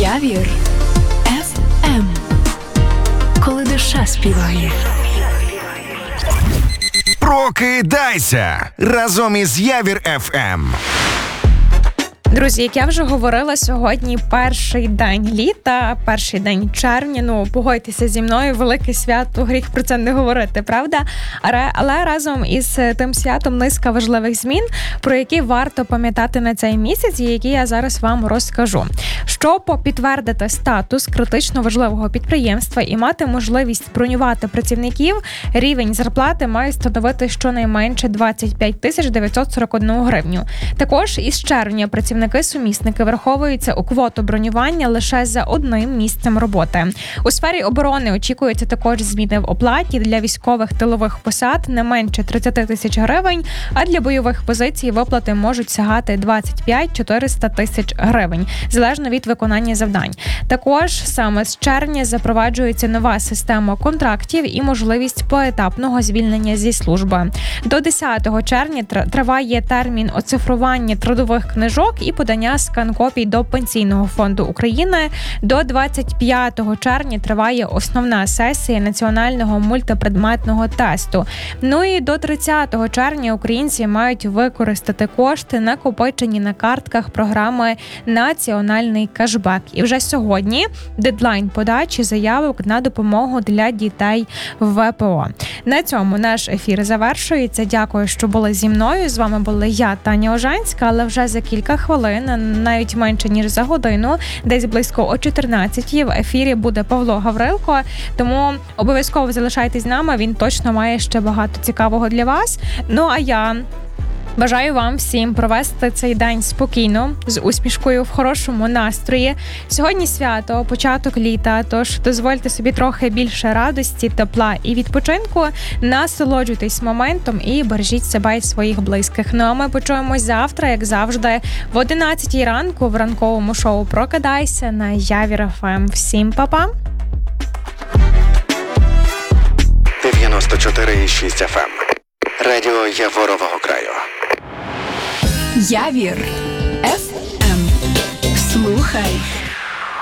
Явір FM. Коли душа співає. Прокидайся разом із Явір FM. Друзі, як я вже говорила, сьогодні перший день літа, перший день червня. Ну, погодьтеся зі мною, велике свято, гріх про це не говорити, правда? Але разом із тим святом низка важливих змін, про які варто пам'ятати на цей місяць, і які я зараз вам розкажу. Щоб підтвердити статус критично важливого підприємства і мати можливість бронювати працівників, рівень зарплати має становити щонайменше 25 941 гривню. Також із червня працівники-сумісники враховуються у квоту бронювання лише за одним місцем роботи. У сфері оборони очікуються також зміни в оплаті для військових тилових посад не менше 30 тисяч гривень, а для бойових позицій виплати можуть сягати 25-400 тисяч гривень, залежно від виконання завдань. Також саме з червня запроваджується нова система контрактів і можливість поетапного звільнення зі служби. До 10 червня триває термін оцифрування трудових книжок і подання скан-копій до Пенсійного фонду України. До 25 червня триває основна сесія національного мультипредметного тесту. Ну і до 30 червня українці мають використати кошти, накопичені на картках програми «Національний кешбек». І вже сьогодні дедлайн подачі заявок на допомогу для дітей в ВПО. На цьому наш ефір завершується. Дякую, що були зі мною. З вами була я, Таня Ожанська, але вже за кілька хвилин, навіть менше ніж за годину, десь близько о 14-й в ефірі буде Павло Гаврилко. Тому обов'язково залишайтесь з нами, він точно має ще багато цікавого для вас. Ну а я бажаю вам всім провести цей день спокійно, з усмішкою, в хорошому настрої. Сьогодні свято, початок літа, тож дозвольте собі трохи більше радості, тепла і відпочинку. Насолоджуйтесь моментом і бережіть себе і своїх близьких. Ну а ми почуємось завтра, як завжди, в 11-й ранку в ранковому шоу «Прокидайся» на Явір FM. Всім па-па! 94,6 FM. Радіо Яворового краю. Явір FM. Слухай